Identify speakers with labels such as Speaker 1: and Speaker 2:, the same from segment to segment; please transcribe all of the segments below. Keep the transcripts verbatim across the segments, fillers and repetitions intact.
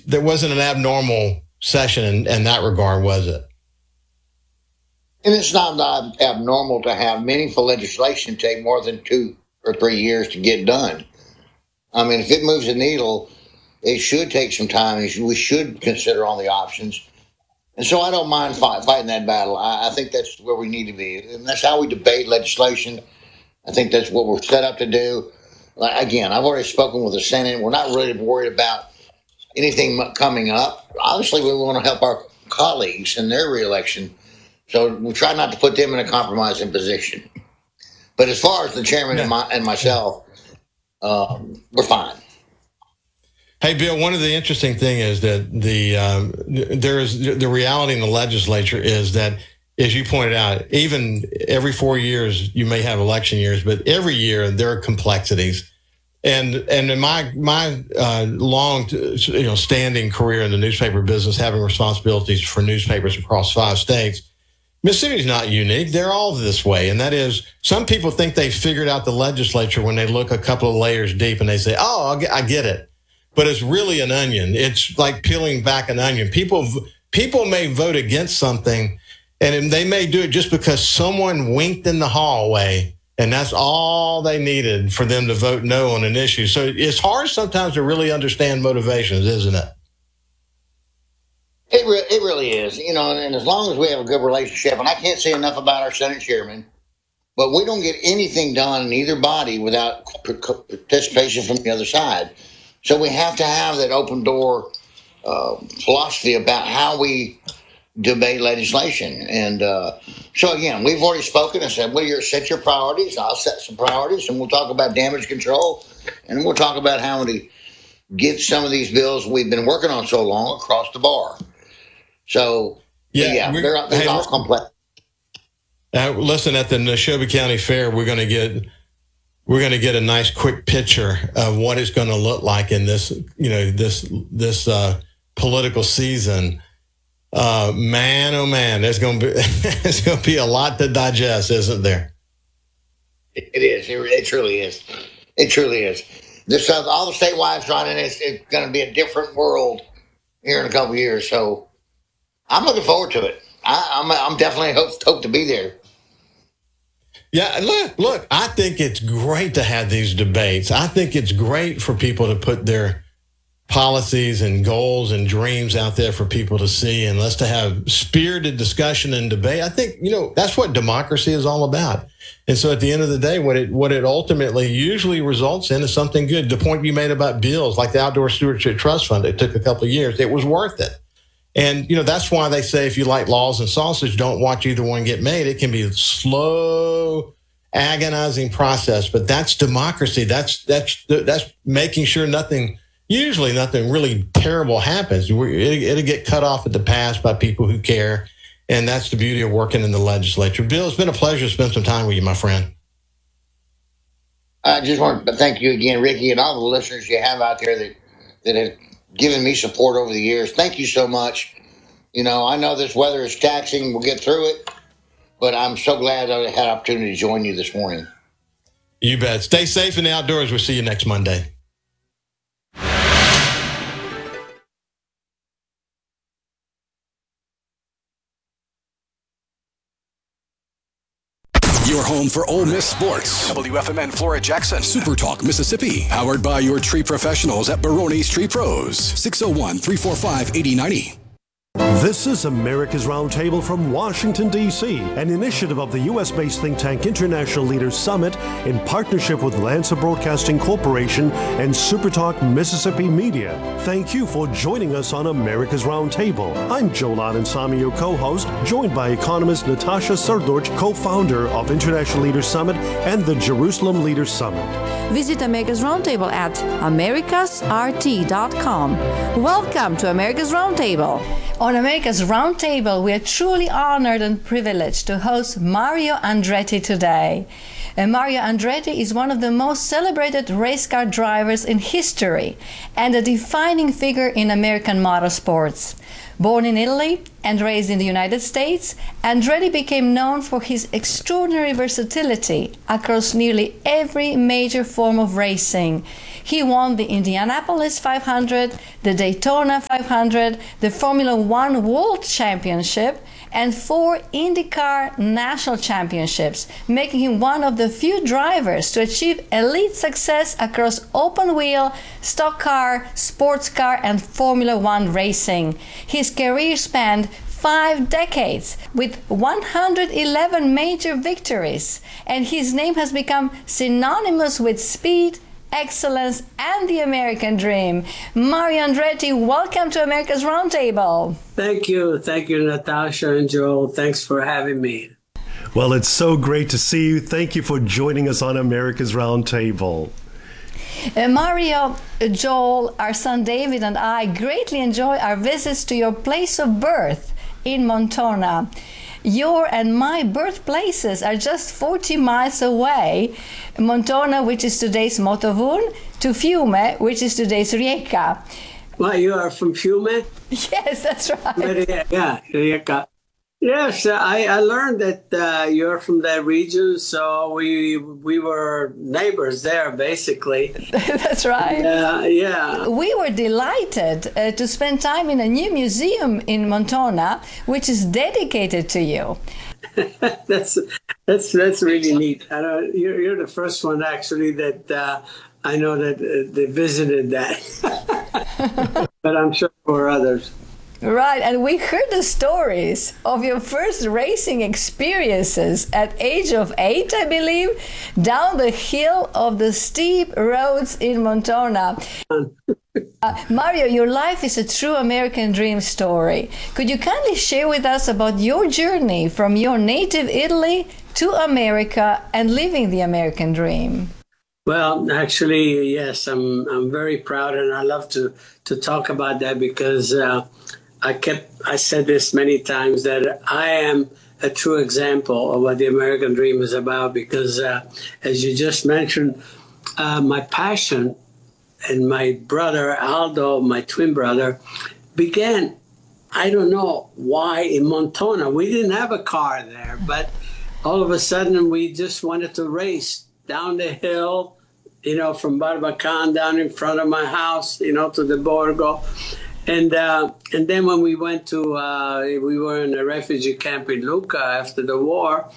Speaker 1: there wasn't an abnormal session in, in that regard, was it?
Speaker 2: And it's not, not abnormal to have meaningful legislation take more than two or three years to get done. I mean, if it moves the needle, it should take some time. We should consider all the options. And so I don't mind fight, fighting that battle. I, I think that's where we need to be. And that's how we debate legislation. I think that's what we're set up to do. Like, again, I've already spoken with the Senate. We're not really worried about anything coming up. Obviously, we want to help our colleagues in their reelection. So we try not to put them in a compromising position. But as far as the chairman yeah. and, my, and myself, um, we're fine.
Speaker 1: Hey, Bill, one of the interesting thing is that the um, there is the reality in the legislature is that, as you pointed out, even every four years you may have election years, but every year there are complexities. And and in my my uh, long you know standing career in the newspaper business, having responsibilities for newspapers across five states, Mississippi's not unique. They're all this way. And that is, some people think they figured out the legislature when they look a couple of layers deep and they say, oh, I get it. But it's really an onion. It's like peeling back an onion. People people may vote against something, and they may do it just because someone winked in the hallway, and that's all they needed for them to vote no on an issue. So it's hard sometimes to really understand motivations, isn't it?
Speaker 2: It, re- it really is. You know, and as long as we have a good relationship, and I can't say enough about our Senate chairman, but we don't get anything done in either body without participation from the other side. So we have to have that open door uh, philosophy about how we debate legislation. And uh, so, again, we've already spoken and said, well, you set your priorities. I'll set some priorities, and we'll talk about damage control, and we'll talk about how to get some of these bills we've been working on so long across the bar. So, yeah, yeah they're, they're hey, all complex.
Speaker 1: Uh, listen, at the Neshoba County Fair, we're going to get... We're going to get a nice quick picture of what it's going to look like in this, you know, this this uh, political season. Uh, man, oh man, there's going to be there's going to be a lot to digest, isn't there?
Speaker 2: It is. It, it truly is. It truly is. This uh, all the statewide running. It's, it's going to be a different world here in a couple of years. So I'm looking forward to it. I, I'm I'm definitely hope hope to be there.
Speaker 1: Yeah, look, look, I think it's great to have these debates. I think it's great for people to put their policies and goals and dreams out there for people to see, and let's to have spirited discussion and debate. I think, you know, that's what democracy is all about. And so at the end of the day, what it what it ultimately usually results in is something good. The point you made about bills like the Outdoor Stewardship Trust Fund, it took a couple of years. It was worth it. And, you know, that's why they say if you like laws and sausage, don't watch either one get made. It can be a slow, agonizing process, but that's democracy. That's that's that's making sure nothing, usually nothing really terrible happens. It'll, it'll get cut off at the pass by people who care, and that's the beauty of working in the legislature. Bill, it's been a pleasure to spend some time with you, my friend.
Speaker 2: I just want to thank you again, Ricky, and all the listeners you have out there that that have given me support over the years. Thank you so much. You know, I know this weather is taxing. We'll get through it, but I'm so glad I had an opportunity to join you this morning.
Speaker 1: You bet. Stay safe in the outdoors. We'll see you next Monday.
Speaker 3: Your home for Ole Miss sports.
Speaker 4: W F M N Flora Jackson.
Speaker 3: Super Talk Mississippi. Powered by your tree professionals at Barone's Tree Pros. six oh one, three four five, eight oh nine oh.
Speaker 5: This is America's Roundtable from Washington, D C, an initiative of the U S-based think tank International Leaders Summit in partnership with Lancer Broadcasting Corporation and SuperTalk Mississippi Media. Thank you for joining us on America's Roundtable. I'm Joe Lanansami, your co-host, joined by economist Natasha Srdoc, co-founder of International Leaders Summit and the Jerusalem Leaders Summit.
Speaker 6: Visit America's Roundtable at americas r t dot com. Welcome to America's Roundtable. On America's Roundtable, we are truly honored and privileged to host Mario Andretti today. And Mario Andretti is one of the most celebrated race car drivers in history and a defining figure in American motorsports. Born in Italy and raised in the United States, Andretti became known for his extraordinary versatility across nearly every major form of racing. He won the Indianapolis five hundred, the Daytona five hundred, the Formula One World Championship, and four IndyCar National Championships, making him one of the few drivers to achieve elite success across open wheel, stock car, sports car, and Formula One racing. His career spanned five decades with one hundred eleven major victories, and his name has become synonymous with speed, excellence, and the American dream. Mario Andretti, welcome to America's Roundtable.
Speaker 4: Thank you. Thank you, Natasha and Joel. Thanks for having me.
Speaker 5: Well, it's so great to see you. Thank you for joining us on America's Roundtable.
Speaker 6: Uh, Mario, Joel, our son David, and I greatly enjoy our visits to your place of birth in Montana. Your and my birthplaces are just forty miles away. Montana, which is today's Motovun, to Fiume, which is today's Rijeka.
Speaker 4: Well, you are from Fiume?
Speaker 6: Yes, that's right.
Speaker 4: Yeah, Rijeka. Yes, I, I learned that uh, you're from that region, so we we were neighbors there, basically.
Speaker 6: That's right.
Speaker 4: Uh, yeah.
Speaker 6: We were delighted uh, to spend time in a new museum in Montana, which is dedicated to you.
Speaker 4: that's that's that's really neat. I don't, you're you're the first one actually that uh, I know that uh, they visited that, but I'm sure there were others.
Speaker 6: Right, and we heard the stories of your first racing experiences at age of eight, I believe, down the hill of the steep roads in Montana. uh, Mario, your life is a true American dream story. Could you kindly share with us about your journey from your native Italy to America and living the American dream?
Speaker 4: Well, actually, yes, I'm I'm very proud, and I love to to talk about that because uh, I kept, I said this many times, that I am a true example of what the American dream is about because, uh, as you just mentioned, uh, my passion and my brother, Aldo, my twin brother, began, I don't know why, in Montana. We didn't have a car there, but all of a sudden we just wanted to race down the hill, you know, from Barbacan down in front of my house, you know, to the Borgo. And uh, and then when we went to, uh, we were in a refugee camp in Lucca after the war,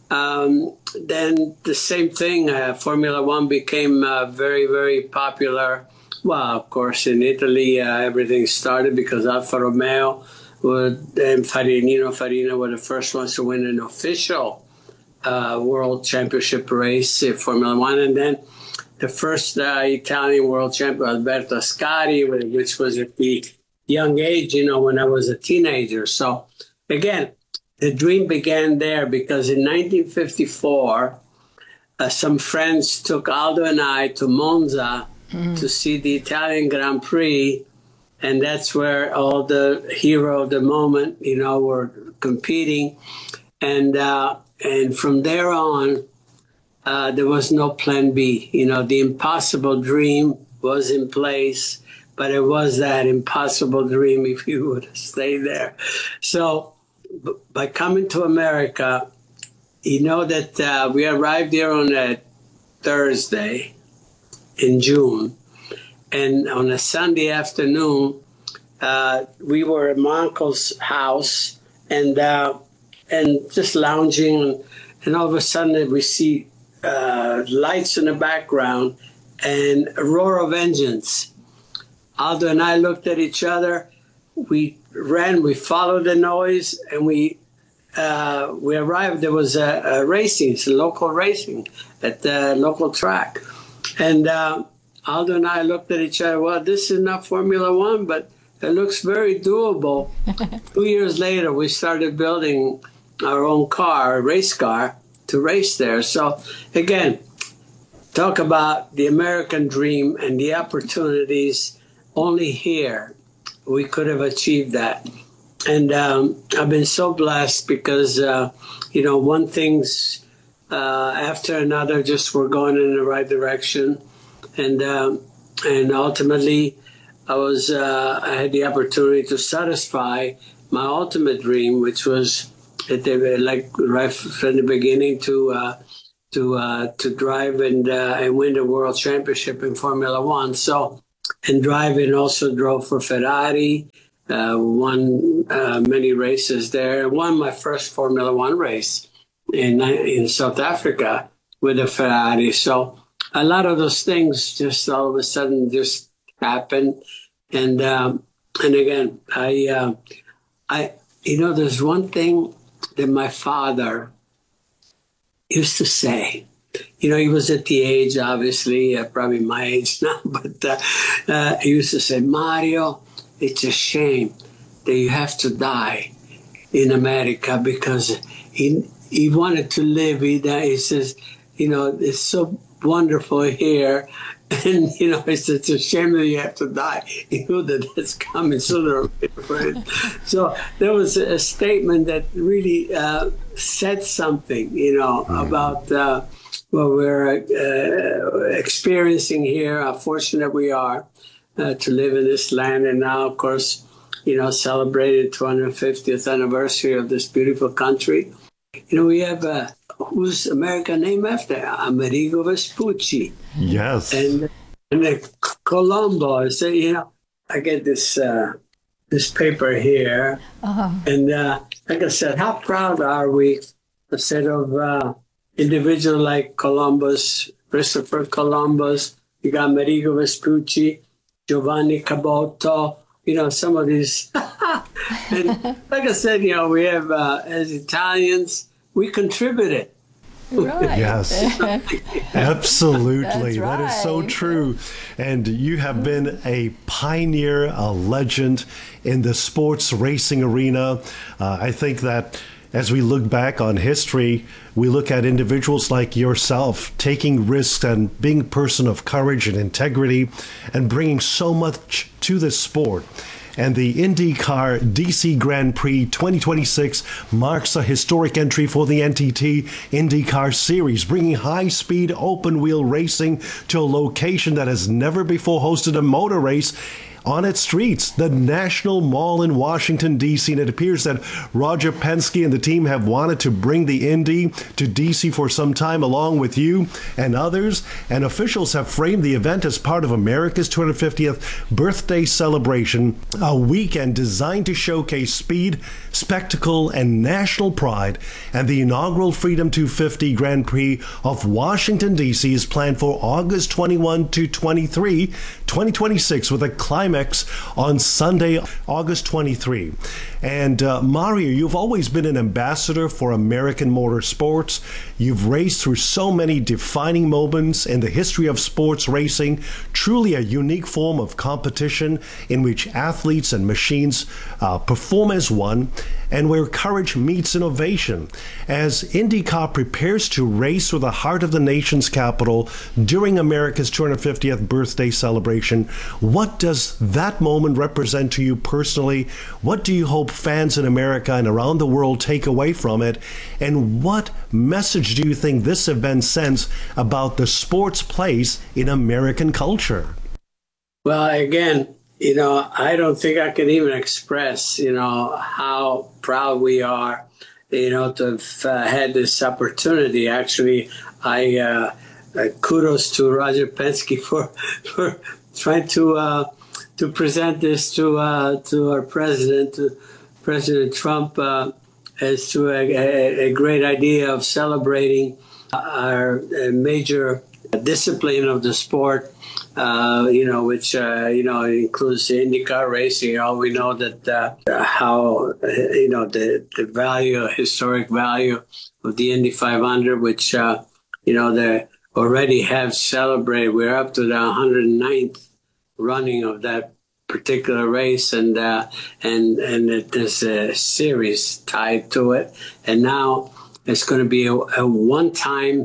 Speaker 4: um, then the same thing, uh, Formula One became uh, very, very popular. Well, of course, in Italy, uh, everything started because Alfa Romeo would, and Farinino Farina were the first ones to win an official uh, world championship race in Formula One. And then the first uh, Italian world champion, Alberto Ascari, which was at the young age, you know, when I was a teenager. So again, the dream began there because in nineteen fifty-four, uh, some friends took Aldo and I to Monza mm. to see the Italian Grand Prix. And that's where all the hero of the moment, you know, were competing. And, uh, and from there on, uh, there was no plan B. You know, the impossible dream was in place. But it was that impossible dream if you would have stayed there. So b- by coming to America, you know that uh, we arrived here on a Thursday in June. And on a Sunday afternoon, uh, we were at my uncle's house and uh, and just lounging. And, and all of a sudden we see uh, lights in the background and a roar of engines. Aldo and I looked at each other. We ran, we followed the noise, and we uh, we arrived. There was a, a racing, it's a local racing at the local track. And uh, Aldo and I looked at each other. Well, this is not Formula One, but it looks very doable. Two years later, we started building our own car, a race car, to race there. So again, talk about the American dream and the opportunities. Only here we could have achieved that. And um, I've been so blessed because, uh, you know, one thing's uh, after another, just we're going in the right direction. And um, and ultimately, I was uh, I had the opportunity to satisfy my ultimate dream, which was at the, like right from the beginning to uh, to uh, to drive and uh, and win the world championship in Formula One. So, and driving also drove for Ferrari, uh, won uh, many races there. Won my first Formula One race in in South Africa with a Ferrari. So a lot of those things just all of a sudden just happened. And um, and again, I uh, I you know, there's one thing that my father used to say. You know, he was at the age, obviously, uh, probably my age now, but uh, uh, he used to say, Mario, it's a shame that you have to die in America, because he he wanted to live. He, he says, you know, it's so wonderful here. And, you know, it's, it's a shame that you have to die. He knew that that's coming sooner or later. So there was a statement that really uh, said something, you know, mm. about uh, what we're uh, experiencing here, how fortunate we are uh, to live in this land. And now, of course, you know, celebrated two hundred fiftieth anniversary of this beautiful country. You know, we have uh, who's America named after? Amerigo Vespucci.
Speaker 5: Yes.
Speaker 4: And and the Colombo. So, you know, I get this uh, this paper here, uh-huh. and uh, like I said, how proud are we, instead of uh, individual like Columbus, Christopher Columbus, you got Amerigo Vespucci, Giovanni Caboto, you know, some of these. And like I said, you know, we have, uh, as Italians, we contributed.
Speaker 6: Right.
Speaker 5: Yes, absolutely.
Speaker 6: Right.
Speaker 5: That is so true. And you have been a pioneer, a legend in the sports racing arena. Uh, I think that as we look back on history, we look at individuals like yourself taking risks and being a person of courage and integrity and bringing so much to this sport. And the IndyCar D C Grand Prix twenty twenty-six marks a historic entry for the N T T IndyCar Series, bringing high-speed open-wheel racing to a location that has never before hosted a motor race on its streets, the National Mall in Washington, D C. And it appears that Roger Penske and the team have wanted to bring the Indy to D C for some time, along with you and others. And officials have framed the event as part of America's two hundred fiftieth birthday celebration, a weekend designed to showcase speed, spectacle, and national pride. And the inaugural Freedom two fifty Grand Prix of Washington, D C is planned for August twenty-first to twenty-third, twenty twenty-six, with a climax on Sunday, August twenty-third. And uh, Mario, you've always been an ambassador for American motorsports. You've raced through so many defining moments in the history of sports racing, truly a unique form of competition in which athletes and machines uh, perform as one, and where courage meets innovation. As IndyCar prepares to race through the heart of the nation's capital during America's two hundred fiftieth birthday celebration, what does that moment represent to you personally? What do you hope fans in America and around the world take away from it? And what message do you think this event sends about the sport's place in American culture?
Speaker 4: Well, again, you know, I don't think I can even express, you know, how proud we are, you know, to have uh, had this opportunity. Actually, I uh, uh, kudos to Roger Penske for for trying to uh, to present this to uh, to our president, to President Trump, uh, as to a, a, a great idea of celebrating our major discipline of the sport. Uh, you know, which, uh, you know, includes the IndyCar racing. You know, we know that uh, how, you know, the, the value, historic value of the Indy five hundred, which, uh, you know, they already have celebrated. We're up to the one hundred ninth running of that particular race, and uh, and and there's a series tied to it. And now it's going to be a, a one-time,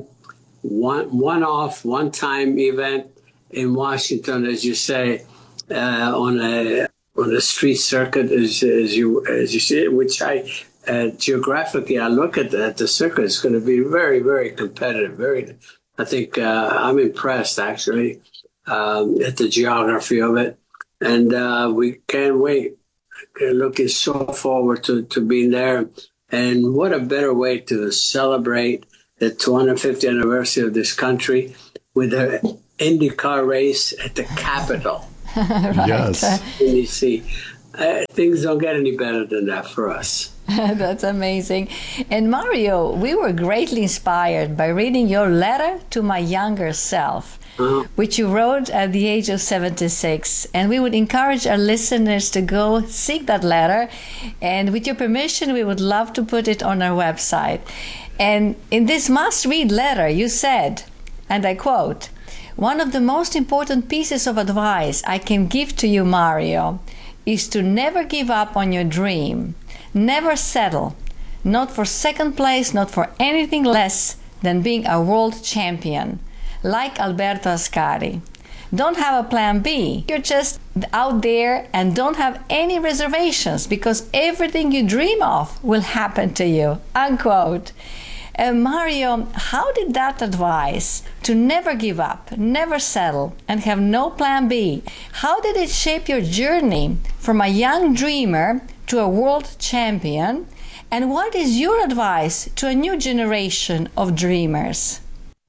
Speaker 4: one one-off, one-time event in Washington, as you say, uh, on a on a street circuit, as, as you as you see, which I uh, geographically I look at the, the circuit. It's going to be very, very competitive. Very, I think uh, I'm impressed actually um, at the geography of it, and uh, we can't wait. Looking so forward to to being there, and what a better way to celebrate the two hundred fiftieth anniversary of this country with the IndyCar race at the Capitol.
Speaker 6: Right.
Speaker 5: Yes.
Speaker 4: In D C Uh, things don't get any better than that for us.
Speaker 6: That's amazing. And Mario, we were greatly inspired by reading your letter to my younger self, uh-huh. which you wrote at the age of seventy-six. And we would encourage our listeners to go seek that letter. And with your permission, we would love to put it on our website. And in this must-read letter, you said, and I quote, "One of the most important pieces of advice I can give to you, Mario, is to never give up on your dream. Never settle, not for second place, not for anything less than being a world champion, like Alberto Ascari. Don't have a plan B. You're just out there and don't have any reservations because everything you dream of will happen to you." Unquote. Uh, Mario, how did that advice to never give up, never settle, and have no plan B, how did it shape your journey from a young dreamer to a world champion? And what is your advice to a new generation of dreamers?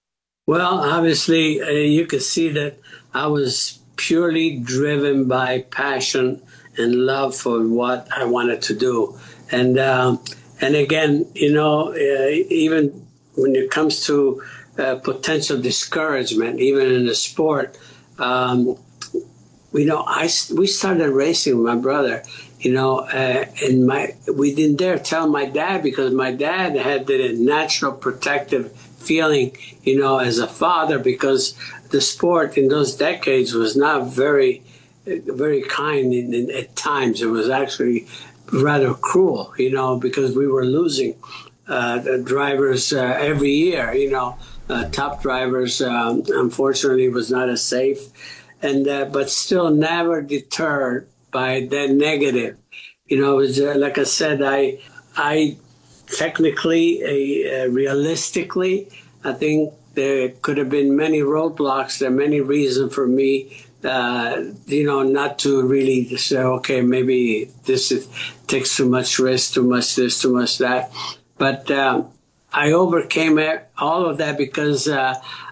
Speaker 4: Well, obviously, uh, you could see that I was purely driven by passion and love for what I wanted to do. And um, And again, you know, uh, even when it comes to uh, potential discouragement, even in the sport, um, you know, I, we started racing with my brother, you know, uh, and my we didn't dare tell my dad because my dad had the natural protective feeling, you know, as a father, because the sport in those decades was not very, very kind in, in, at times. It was actually rather cruel, you know, because we were losing uh, the drivers uh, every year, you know, uh, top drivers. Um, unfortunately, was not as safe, and uh, but still never deterred by that negative. You know, it was uh, like I said, I, I technically, uh, realistically, I think there could have been many roadblocks. There are many reasons for me. Uh, you know, not to really say, okay, maybe this is, takes too much risk, too much this, too much that. But uh, I overcame all of that because uh,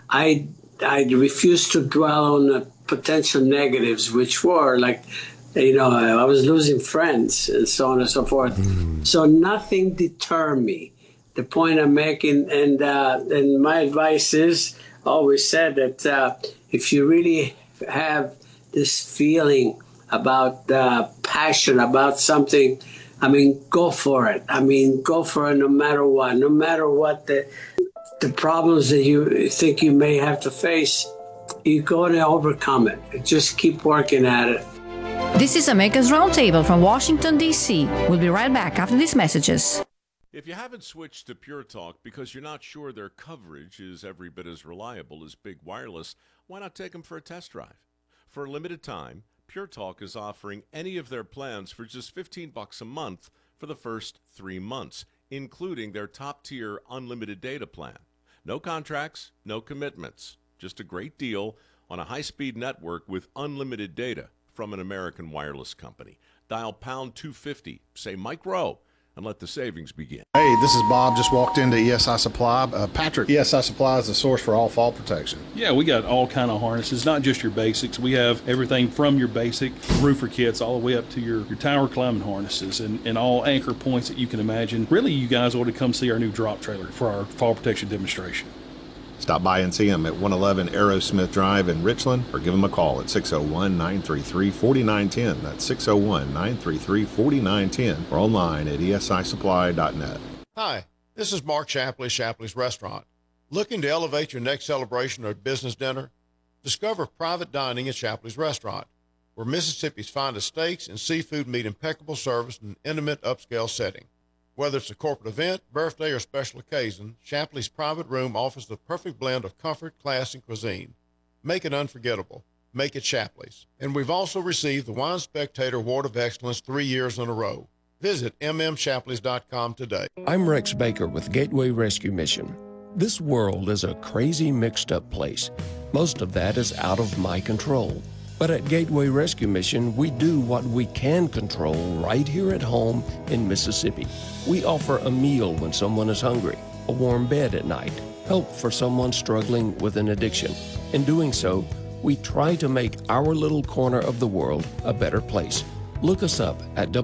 Speaker 4: I I refused to dwell on the potential negatives, which were like, you know, I was losing friends and so on and so forth. Mm. So nothing deterred me. The point I'm making, and uh, and my advice is always said that uh, if you really have this feeling about uh, passion about something, I mean, go for it. I mean, go for it no matter what, no matter what the the problems that you think you may have to face, you're going to overcome it. Just keep working at it.
Speaker 6: This is America's Roundtable from Washington, D C We'll be right back after these messages.
Speaker 7: If you haven't switched to Pure Talk because you're not sure their coverage is every bit as reliable as Big Wireless, why not take them for a test drive? For a limited time, Pure Talk is offering any of their plans for just fifteen bucks a month for the first three months, including their top-tier unlimited data plan. No contracts, no commitments, just a great deal on a high-speed network with unlimited data from an American wireless company. Dial pound two fifty, say Mike Rowe, and let the savings begin.
Speaker 8: Hey, this is Bob. Just walked into E S I Supply. Uh, Patrick, E S I Supply is the source for all fall protection.
Speaker 9: Yeah, we got all kind of harnesses, not just your basics. We have everything from your basic roofer kits all the way up to your, your tower climbing harnesses and, and all anchor points that you can imagine. Really, you guys ought to come see our new drop trailer for our fall protection demonstration.
Speaker 10: Stop by and see them at one eleven Aerosmith Drive in Richland, or give them a call at six oh one, nine three three, four nine one zero. That's six oh one, nine three three, four nine one zero, or online at E S I supply dot net.
Speaker 11: Hi, this is Mark Shapley, Shapley's Restaurant. Looking to elevate your next celebration or business dinner? Discover private dining at Shapley's Restaurant, where Mississippi's finest steaks and seafood meet impeccable service in an intimate, upscale setting. Whether it's a corporate event, birthday, or special occasion, Shapley's private room offers the perfect blend of comfort, class, and cuisine. Make it unforgettable. Make it Shapley's. And we've also received the Wine Spectator Award of Excellence three years in a row. Visit m m shapleys dot com today.
Speaker 12: I'm Rex Baker with Gateway Rescue Mission. This world is a crazy, mixed-up place. Most of that is out of my control. But at Gateway Rescue Mission, we do what we can control right here at home in Mississippi. We offer a meal when someone is hungry, a warm bed at night, help for someone struggling with an addiction. In doing so, we try to make our little corner of the world a better place. Look us up at